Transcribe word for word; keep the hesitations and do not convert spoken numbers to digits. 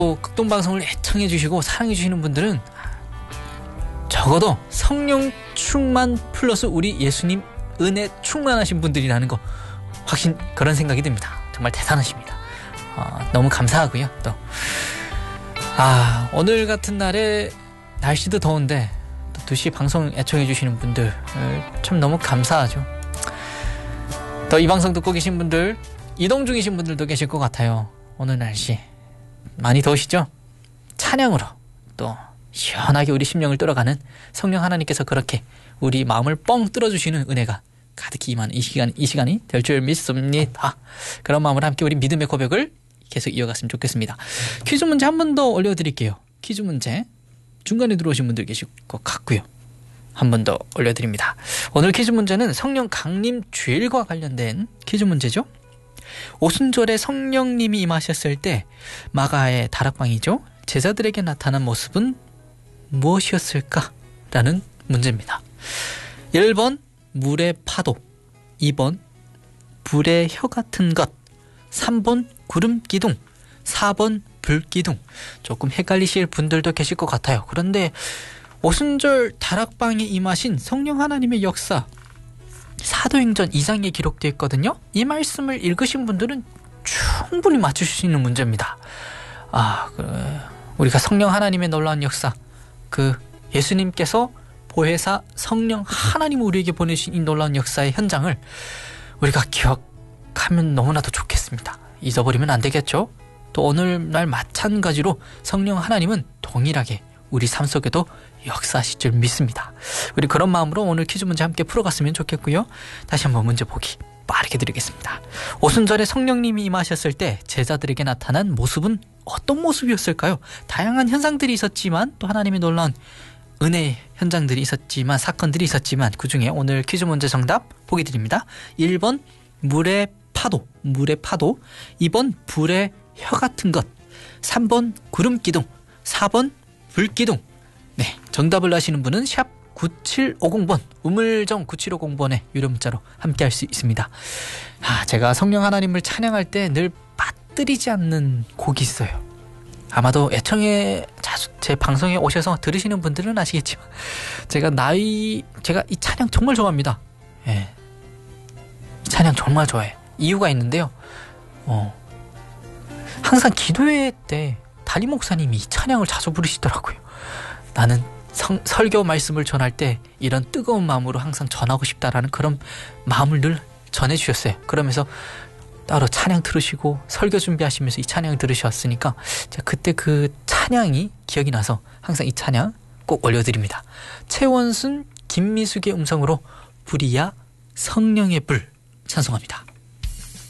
극동방송을 애청해 주시고 사랑해 주시는 분들은 적어도 성령 충만 플러스 우리 예수님 은혜 충만하신 분들이라는 거 확신 그런 생각이 듭니다. 정말 대단하십니다. 어, 너무 감사하고요. 또 아, 오늘 같은 날에 날씨도 더운데 또 두 시 방송 애청해 주시는 분들 참 너무 감사하죠. 또 이 방송 듣고 계신 분들, 이동 중이신 분들도 계실 것 같아요. 오늘 날씨 많이 더우시죠? 찬양으로 또 시원하게 우리 심령을 뚫어가는 성령 하나님께서 그렇게 우리 마음을 뻥 뚫어주시는 은혜가 가득히 임하는 이 시간, 이 시간이 될 줄 믿습니다. 그런 마음으로 함께 우리 믿음의 고백을 계속 이어갔으면 좋겠습니다. 퀴즈 문제 한 번 더 올려드릴게요. 퀴즈 문제 중간에 들어오신 분들 계실 것 같고요. 한 번 더 올려드립니다. 오늘 퀴즈 문제는 성령 강림 주일과 관련된 퀴즈 문제죠. 오순절에 성령님이 임하셨을 때 마가의 다락방이죠. 제자들에게 나타난 모습은 무엇이었을까? 라는 문제입니다. 일 번 물의 파도, 이 번 불의 혀 같은 것, 삼 번 구름 기둥, 사 번 불 기둥. 조금 헷갈리실 분들도 계실 것 같아요. 그런데 오순절 다락방에 임하신 성령 하나님의 역사 사도행전 이 장에 기록되어 있거든요. 이 말씀을 읽으신 분들은 충분히 맞추실 수 있는 문제입니다. 아, 그 우리가 성령 하나님의 놀라운 역사, 그 예수님께서 보혜사 성령 하나님을 우리에게 보내신 이 놀라운 역사의 현장을 우리가 기억하면 너무나도 좋겠습니다. 잊어버리면 안 되겠죠. 또 오늘날 마찬가지로 성령 하나님은 동일하게 우리 삶 속에도 역사하실 줄 믿습니다. 우리 그런 마음으로 오늘 퀴즈 문제 함께 풀어갔으면 좋겠고요. 다시 한번 문제 보기 빠르게 드리겠습니다. 오순절에 성령님이 임하셨을 때 제자들에게 나타난 모습은 어떤 모습이었을까요? 다양한 현상들이 있었지만 또 하나님의 놀라운 은혜의 현장들이 있었지만 사건들이 있었지만 그중에 오늘 퀴즈 문제 정답 보기 드립니다. 일 번 물의 파도, 물의 파도, 이 번 불의 혀 같은 것, 삼 번 구름 기둥, 사 번 불 기둥. 네, 정답을 아시는 분은 샵 구칠오공 번, 우물정 구칠오공 번에 유료 문자로 함께 할 수 있습니다. 아, 제가 성령 하나님을 찬양할 때 늘 빠뜨리지 않는 곡이 있어요. 아마도 애청에 자주 제 방송에 오셔서 들으시는 분들은 아시겠지만 제가 나이 제가 이 찬양 정말 좋아합니다. 예, 이 찬양 정말 좋아해. 이유가 있는데요. 어, 항상 기도회 때 담임 목사님이 이 찬양을 자주 부르시더라고요. 나는 성, 설교 말씀을 전할 때 이런 뜨거운 마음으로 항상 전하고 싶다라는 그런 마음을 늘 전해주셨어요. 그러면서 따로 찬양 들으시고 설교 준비하시면서 이 찬양 들으셨으니까 제가 그때 그 찬양이 기억이 나서 항상 이 찬양 꼭 올려드립니다. 최원순, 김미숙의 음성으로 불이야 성령의 불 찬송합니다.